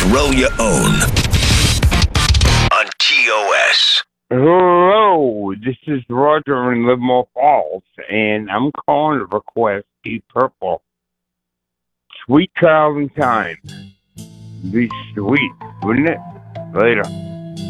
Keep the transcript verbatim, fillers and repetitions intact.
Roll Your Own on T O S. Hello, this is Roger in Livermore Falls, and I'm calling to request Deep Purple. Sweet Child in Time. Be sweet, wouldn't it? Later.